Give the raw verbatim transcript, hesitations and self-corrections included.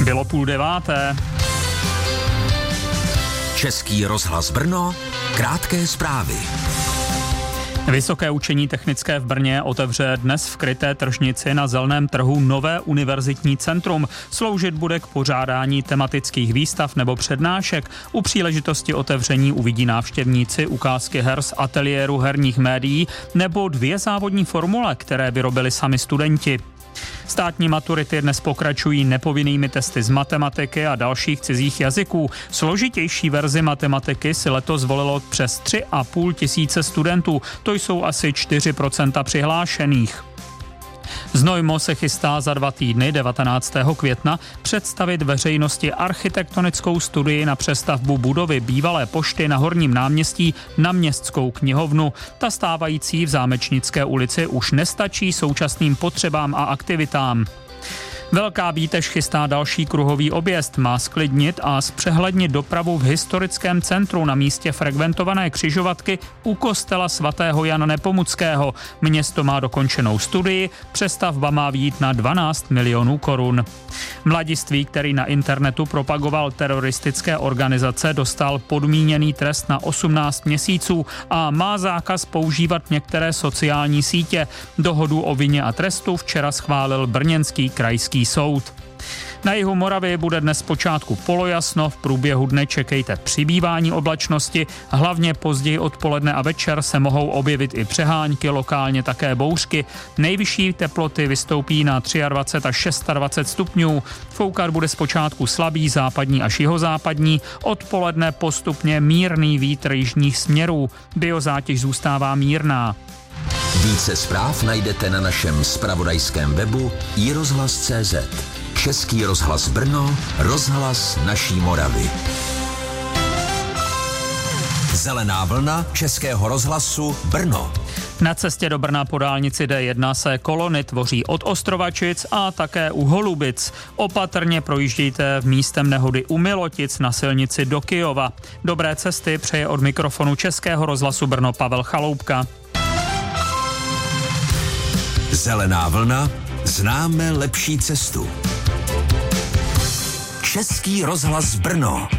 Bylo půl deváté. Český rozhlas Brno, krátké zprávy. Vysoké učení technické v Brně otevře dnes v kryté tržnici na Zeleném trhu nové univerzitní centrum. Sloužit bude k pořádání tematických výstav nebo přednášek. U příležitosti otevření uvidí návštěvníci ukázky her z ateliéru herních médií nebo dvě závodní formule, které vyrobili sami studenti. Státní maturity dnes pokračují nepovinnými testy z matematiky a dalších cizích jazyků. Složitější verzi matematiky si letos zvolilo přes tři a půl tisíce studentů. To jsou asi čtyři procenta přihlášených. Znojmo se chystá za dva týdny devatenáctého května představit veřejnosti architektonickou studii na přestavbu budovy bývalé pošty na Horním náměstí na Městskou knihovnu. Ta stávající v Zámečnické ulici už nestačí současným potřebám a aktivitám. Velká Bíteš chystá další kruhový objezd, má sklidnit a zpřehlednit dopravu v historickém centru na místě frekventované křižovatky u kostela svatého Jana Nepomuckého. Město má dokončenou studii, přestavba má vyjít na dvanáct milionů korun. Mladistvý, který na internetu propagoval teroristické organizace, dostal podmíněný trest na osmnáct měsíců a má zákaz používat některé sociální sítě. Dohodu o vině a trestu včera schválil brněnský krajský soud. Na jihu Moravy bude dnes zpočátku polojasno, v průběhu dne čekejte přibývání oblačnosti, hlavně později odpoledne a večer se mohou objevit i přehánky, lokálně také bouřky. Nejvyšší teploty vystoupí na dvacet tři až dvacet šest stupňů. Foukat bude zpočátku slabý západní až jihozápadní, odpoledne postupně mírný vítr jižních směrů. Biozátěž zůstává mírná. Více zpráv najdete na našem zpravodajském webu i rozhlas tečka cé zet. Český rozhlas Brno, rozhlas naší Moravy. Zelená vlna Českého rozhlasu Brno. Na cestě do Brna po dálnici D jedna se kolony tvoří od Ostrovačic a také u Holubic. Opatrně projíždějte v místem nehody u Milotic na silnici do Kyjova. Dobré cesty přeje od mikrofonu Českého rozhlasu Brno Pavel Chaloupka. Zelená vlna, známe lepší cestu. Český rozhlas Brno.